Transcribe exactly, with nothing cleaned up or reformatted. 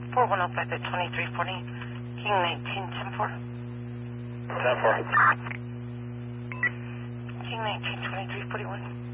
four one oh five at twenty-three forty, King nineteen, ten four. ten four. King nineteen, twenty-three forty-one.